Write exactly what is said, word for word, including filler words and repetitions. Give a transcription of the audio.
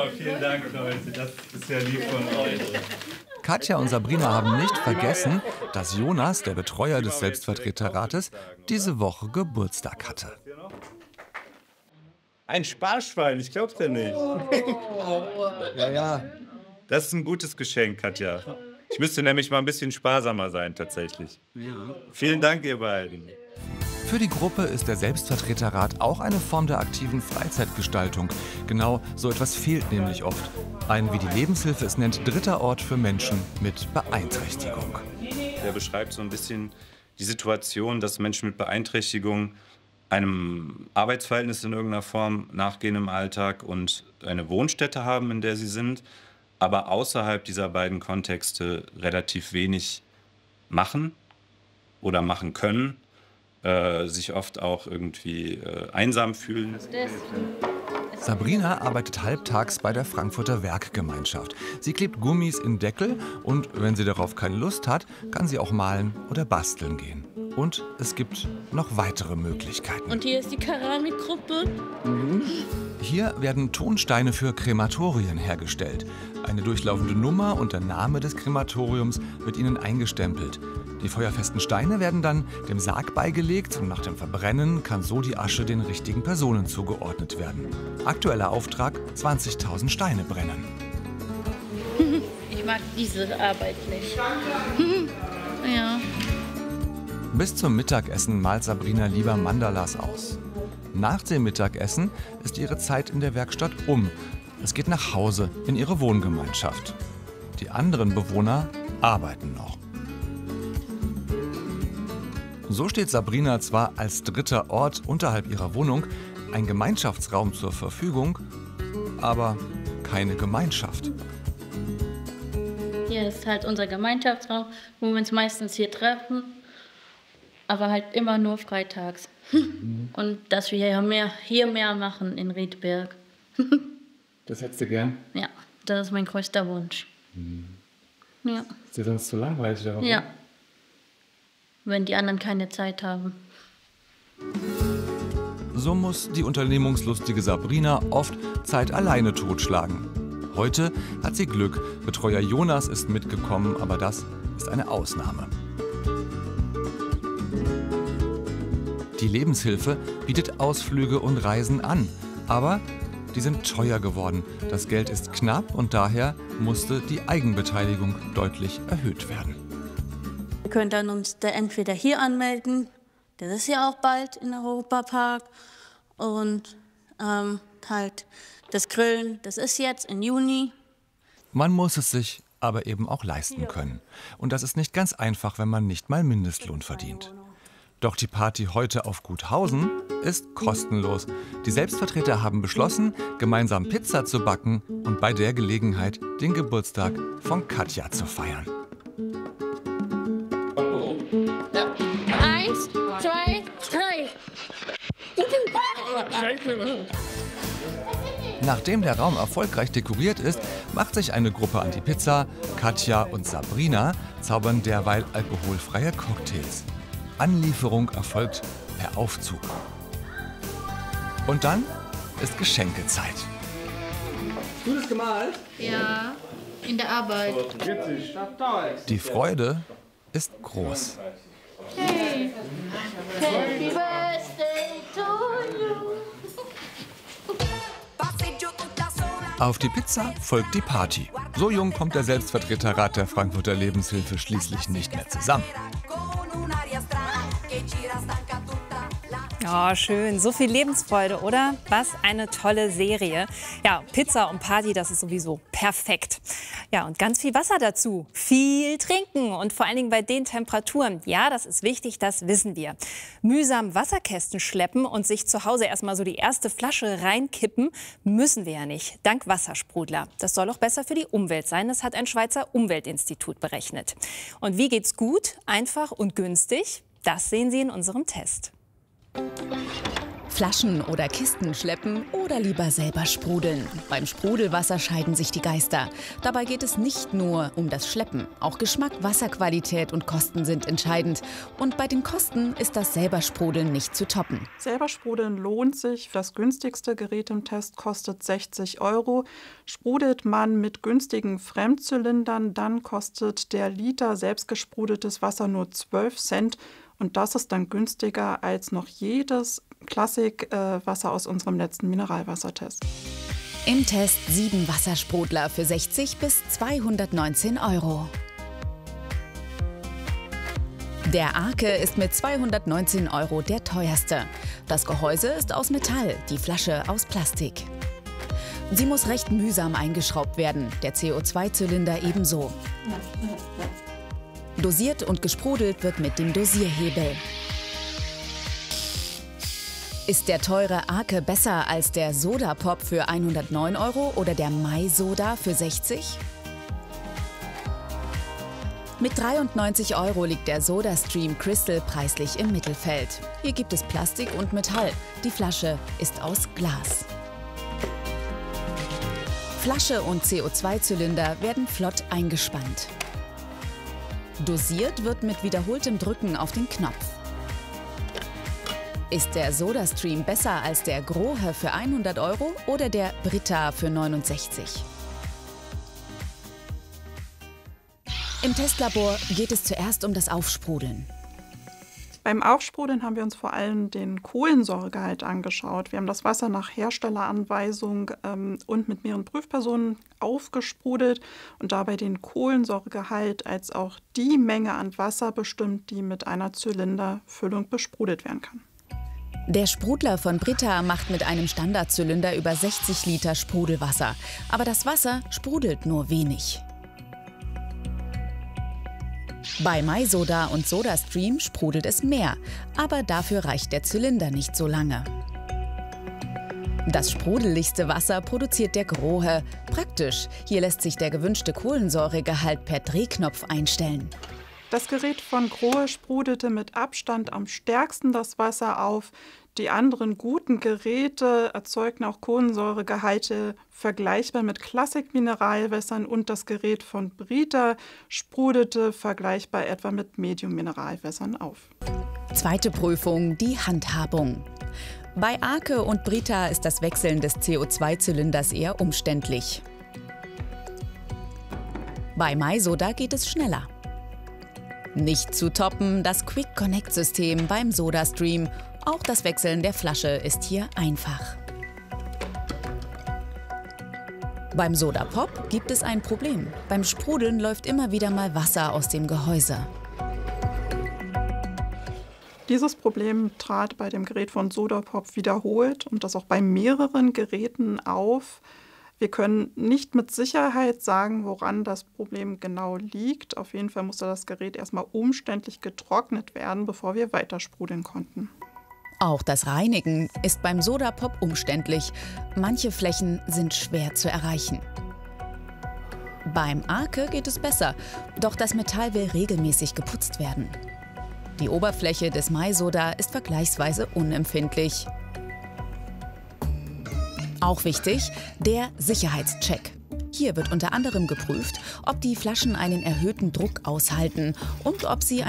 Oh, vielen Dank, Leute. Das ist ja lieb von euch. Katja und Sabrina haben nicht vergessen, dass Jonas, der Betreuer des Selbstvertreterrates, diese Woche Geburtstag hatte. Ein Sparschwein, ich glaub's ja nicht. Ja, ja. Das ist ein gutes Geschenk, Katja. Ich müsste nämlich mal ein bisschen sparsamer sein, tatsächlich. Ja. Vielen Dank, ihr beiden. Für die Gruppe ist der Selbstvertreterrat auch eine Form der aktiven Freizeitgestaltung. Genau so etwas fehlt nämlich oft. Ein, wie die Lebenshilfe es nennt, dritter Ort für Menschen mit Beeinträchtigung. Der beschreibt so ein bisschen die Situation, dass Menschen mit Beeinträchtigung einem Arbeitsverhältnis in irgendeiner Form nachgehen im Alltag und eine Wohnstätte haben, in der sie sind, aber außerhalb dieser beiden Kontexte relativ wenig machen oder machen können, äh, sich oft auch irgendwie äh, einsam fühlen. Sabrina arbeitet halbtags bei der Frankfurter Werkgemeinschaft. Sie klebt Gummis in Deckel und, wenn sie darauf keine Lust hat, kann sie auch malen oder basteln gehen. Und es gibt noch weitere Möglichkeiten. Und hier ist die Keramikgruppe. Mhm. Hier werden Tonsteine für Krematorien hergestellt. Eine durchlaufende Nummer und der Name des Krematoriums wird ihnen eingestempelt. Die feuerfesten Steine werden dann dem Sarg beigelegt und nach dem Verbrennen kann so die Asche den richtigen Personen zugeordnet werden. Aktueller Auftrag: zwanzigtausend Steine brennen. Ich mag diese Arbeit nicht. Ja. Bis zum Mittagessen malt Sabrina lieber Mandalas aus. Nach dem Mittagessen ist ihre Zeit in der Werkstatt um. Es geht nach Hause in ihre Wohngemeinschaft. Die anderen Bewohner arbeiten noch. So steht Sabrina zwar als dritter Ort unterhalb ihrer Wohnung, ein Gemeinschaftsraum zur Verfügung, aber keine Gemeinschaft. Hier ist halt unser Gemeinschaftsraum, wo wir uns meistens hier treffen, aber halt immer nur freitags. Mhm. Und dass wir hier mehr, hier mehr machen in Riedberg. Das hättest du gern? Ja, das ist mein größter Wunsch. Mhm. Ja. Ist dir sonst zu langweilig da? Ja. Wenn die anderen keine Zeit haben. So muss die unternehmungslustige Sabrina oft Zeit alleine totschlagen. Heute hat sie Glück. Betreuer Jonas ist mitgekommen, aber das ist eine Ausnahme. Die Lebenshilfe bietet Ausflüge und Reisen an, aber die sind teuer geworden. Das Geld ist knapp und daher musste die Eigenbeteiligung deutlich erhöht werden. Wir können dann uns da entweder hier anmelden, das ist ja auch bald in Europapark, und ähm, halt das Grillen, das ist jetzt im Juni. Man muss es sich aber eben auch leisten können. Und das ist nicht ganz einfach, wenn man nicht mal Mindestlohn verdient. Doch die Party heute auf Guthausen ist kostenlos. Die Selbstvertreter haben beschlossen, gemeinsam Pizza zu backen und bei der Gelegenheit den Geburtstag von Katja zu feiern. Eins, zwei, drei. Nachdem der Raum erfolgreich dekoriert ist, macht sich eine Gruppe an die Pizza. Katja und Sabrina zaubern derweil alkoholfreie Cocktails. Anlieferung erfolgt per Aufzug. Und dann ist Geschenkezeit. Hast du das gemalt? Ja, in der Arbeit. Die Freude ist groß. Hey, happy birthday to you. Auf die Pizza folgt die Party. So jung kommt der Selbstvertreterrat der Frankfurter Lebenshilfe schließlich nicht mehr zusammen. Oh, schön. So viel Lebensfreude, oder? Was eine tolle Serie. Ja, Pizza und Party, das ist sowieso perfekt. Ja, und ganz viel Wasser dazu. Viel trinken und vor allen Dingen bei den Temperaturen. Ja, das ist wichtig, das wissen wir. Mühsam Wasserkästen schleppen und sich zu Hause erstmal so die erste Flasche reinkippen, müssen wir ja nicht. Dank Wassersprudler. Das soll auch besser für die Umwelt sein. Das hat ein Schweizer Umweltinstitut berechnet. Und wie geht's gut, einfach und günstig? Das sehen Sie in unserem Test. Flaschen oder Kisten schleppen oder lieber selber sprudeln. Beim Sprudelwasser scheiden sich die Geister. Dabei geht es nicht nur um das Schleppen. Auch Geschmack, Wasserqualität und Kosten sind entscheidend. Und bei den Kosten ist das selber Sprudeln nicht zu toppen. Selber sprudeln lohnt sich. Das günstigste Gerät im Test kostet sechzig Euro. Sprudelt man mit günstigen Fremdzylindern, dann kostet der Liter selbstgesprudeltes Wasser nur zwölf Cent. Und das ist dann günstiger als noch jedes Klassikwasser äh, aus unserem letzten Mineralwassertest. Im Test sieben Wassersprudler für sechzig bis zweihundertneunzehn Euro. Der Arke ist mit zweihundertneunzehn Euro der teuerste. Das Gehäuse ist aus Metall, die Flasche aus Plastik. Sie muss recht mühsam eingeschraubt werden, der C O zwei Zylinder ebenso. Dosiert und gesprudelt wird mit dem Dosierhebel. Ist der teure Arke besser als der Soda-Pop für hundertneun Euro oder der Mai-Soda für sechzig? Mit dreiundneunzig Euro liegt der SodaStream Crystal preislich im Mittelfeld. Hier gibt es Plastik und Metall. Die Flasche ist aus Glas. Flasche und C O zwei Zylinder werden flott eingespannt. Dosiert wird mit wiederholtem Drücken auf den Knopf. Ist der SodaStream besser als der Grohe für hundert Euro oder der Brita für neunundsechzig? Im Testlabor geht es zuerst um das Aufsprudeln. Beim Aufsprudeln haben wir uns vor allem den Kohlensäuregehalt angeschaut. Wir haben das Wasser nach Herstelleranweisung ähm, und mit mehreren Prüfpersonen aufgesprudelt und dabei den Kohlensäuregehalt als auch die Menge an Wasser bestimmt, die mit einer Zylinderfüllung besprudelt werden kann. Der Sprudler von Brita macht mit einem Standardzylinder über sechzig Liter Sprudelwasser. Aber das Wasser sprudelt nur wenig. Bei Mai-Soda und SodaStream sprudelt es mehr, aber dafür reicht der Zylinder nicht so lange. Das sprudeligste Wasser produziert der Grohe. Praktisch, hier lässt sich der gewünschte Kohlensäuregehalt per Drehknopf einstellen. Das Gerät von Grohe sprudelte mit Abstand am stärksten das Wasser auf. Die anderen guten Geräte erzeugten auch Kohlensäuregehalte vergleichbar mit Klassik-Mineralwässern und das Gerät von Brita sprudelte vergleichbar etwa mit Medium-Mineralwässern auf. Zweite Prüfung, die Handhabung. Bei Arke und Brita ist das Wechseln des C O zwei Zylinders eher umständlich. Bei Mai-Soda geht es schneller. Nicht zu toppen, das Quick-Connect-System beim SodaStream. Auch das Wechseln der Flasche ist hier einfach. Beim Soda-Pop gibt es ein Problem. Beim Sprudeln läuft immer wieder mal Wasser aus dem Gehäuse. Dieses Problem trat bei dem Gerät von SodaPop wiederholt und das auch bei mehreren Geräten auf. Wir können nicht mit Sicherheit sagen, woran das Problem genau liegt. Auf jeden Fall musste das Gerät erstmal umständlich getrocknet werden, bevor wir weiter sprudeln konnten. Auch das Reinigen ist beim SodaPop umständlich. Manche Flächen sind schwer zu erreichen. Beim Arke geht es besser, doch das Metall will regelmäßig geputzt werden. Die Oberfläche des Mai-Soda ist vergleichsweise unempfindlich. Auch wichtig, der Sicherheitscheck. Hier wird unter anderem geprüft, ob die Flaschen einen erhöhten Druck aushalten und ob sie